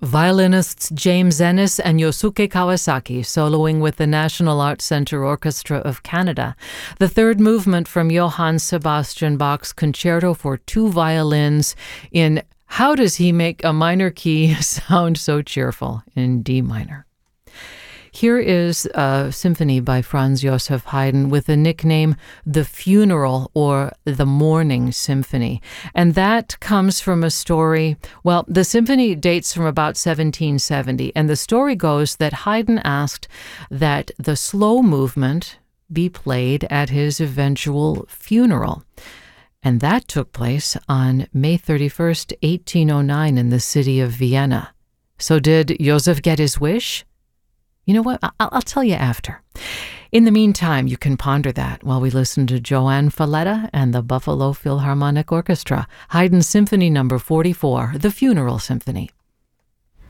Violinists James Ennis and Yosuke Kawasaki soloing with the National Arts Center Orchestra of Canada. The third movement from Johann Sebastian Bach's Concerto for Two Violins in How Does He Make a Minor Key Sound So Cheerful in D minor. Here is a symphony by Franz Joseph Haydn with the nickname The Funeral or The Mourning Symphony. And that comes from a story, well, the symphony dates from about 1770, and the story goes that Haydn asked that the slow movement be played at his eventual funeral. And that took place on May 31st, 1809 in the city of Vienna. So did Joseph get his wish? You know what? I'll tell you after. In the meantime, you can ponder that while we listen to Joanne Falletta and the Buffalo Philharmonic Orchestra, Haydn Symphony No. 44, The Funeral Symphony.